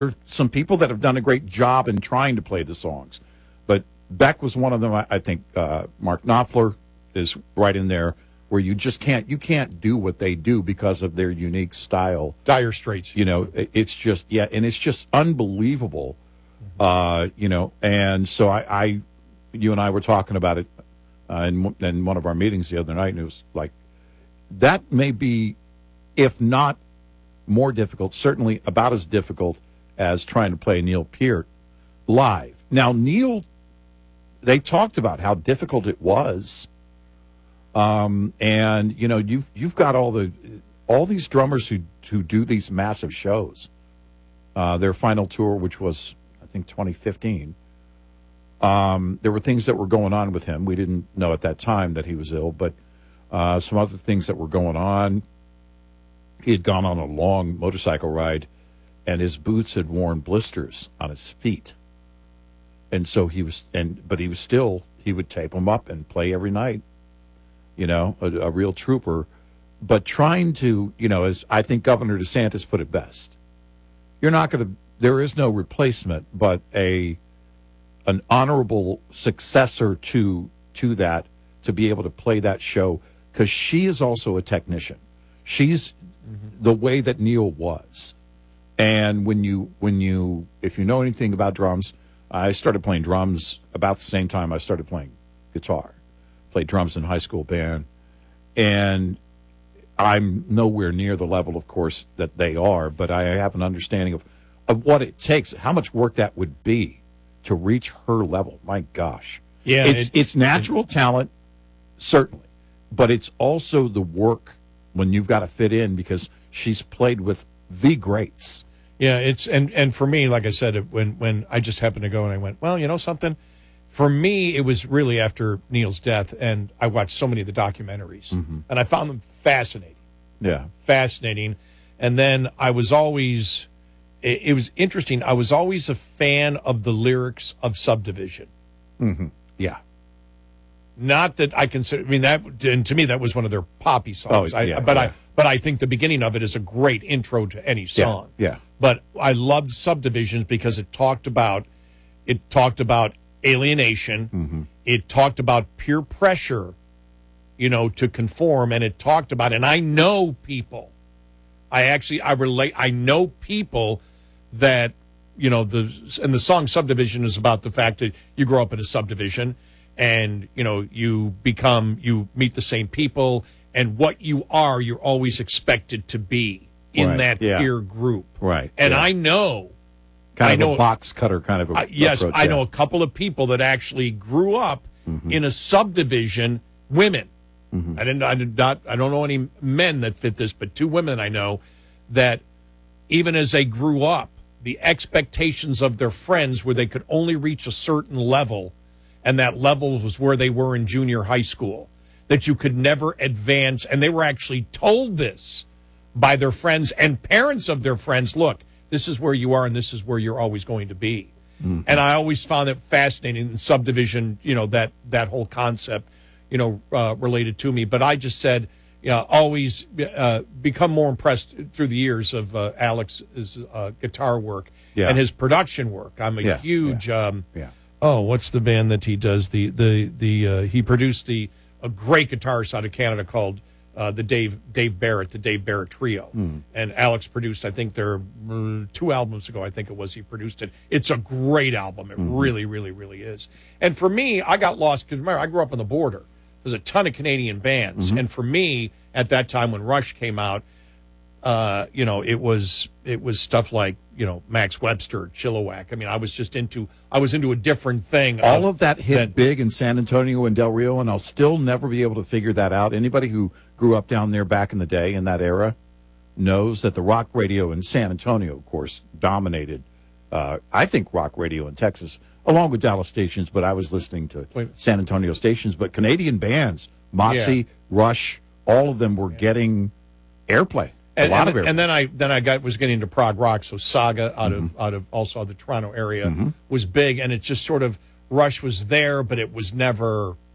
are some people that have done a great job in trying to play the songs. But Beck was one of them. I think Mark Knopfler is right in there, where you can't do what they do because of their unique style. Dire Straits. It's just, and it's just unbelievable. And so you and I were talking about it in one of our meetings the other night, and it was like, that may be, if not more difficult, certainly about as difficult as trying to play Neil Peart live. Now, Neil, they talked about how difficult it was. And you've got all these drummers who do these massive shows. Their final tour, which was, I think, 2015. There were things that were going on with him. We didn't know at that time that he was ill, but some other things that were going on. He had gone on a long motorcycle ride, and his boots had worn blisters on his feet. And so he would tape them up and play every night. A real trooper. But trying to, as I think Governor DeSantis put it best, there is no replacement, but an honorable successor to that, to be able to play that show, because she is also a technician. She's the way that Neil was. And if you know anything about drums, I started playing drums about the same time I started playing guitar. Played drums in high school band, and I'm nowhere near the level, of course, that they are, but I have an understanding of what it takes, how much work that would be to reach her level. My gosh. Yeah, it's natural talent, certainly, but it's also the work when you've got to fit in, because she's played with the greats. Yeah, and for me, like I said, when I just happened to go and I went, well, you know something? For me, it was really after Neil's death, and I watched so many of the documentaries, and I found them fascinating. Yeah. Fascinating. And then I was always, it was interesting, I was always a fan of the lyrics of Subdivision. Mm-hmm. Yeah. Not that I consider, and to me, that was one of their poppy songs. But I think the beginning of it is a great intro to any song. Yeah. But I loved Subdivisions because it talked about alienation. Mm-hmm. It talked about peer pressure, to conform, and it talked about, and I know people. I know people that, and the song Subdivision is about the fact that you grow up in a subdivision, and, you meet the same people, and what you are, you're always expected to be in that peer group. Right. And I know. Kind of a box cutter kind of a yes, approach, I know a couple of people that actually grew up in a subdivision, women. Mm-hmm. I don't know any men that fit this, but two women I know that even as they grew up, the expectations of their friends where they could only reach a certain level, and that level was where they were in junior high school, that you could never advance. And they were actually told this by their friends and parents of their friends. Look, this is where you are, and this is where you're always going to be. Mm-hmm. And I always found it fascinating in Subdivision, that whole concept, related to me. But I just said, always become more impressed through the years of Alex's guitar work and his production work. I'm a huge. What's the band that he does? He produced a great guitarist out of Canada called the Dave Barrett Trio. And Alex produced, I think, their 2 albums ago, I think it was, he produced it. It's a great album. It really, really, really is. And for me, I got lost because, remember, I grew up on the border. There's a ton of Canadian bands. And for me, at that time when Rush came out, it was stuff like, Max Webster, Chilliwack. I mean, I was into a different thing. All of that hit big in San Antonio and Del Rio, and I'll still never be able to figure that out. Anybody who grew up down there back in the day in that era knows that the rock radio in San Antonio, of course, dominated. I think rock radio in Texas, along with Dallas stations, but I was listening to San Antonio stations. But Canadian bands, Moxie, Rush, all of them were getting airplay. And then I was getting into prog rock, so Saga out of also the Toronto area was big, and it just sort of, Rush was there, but it was never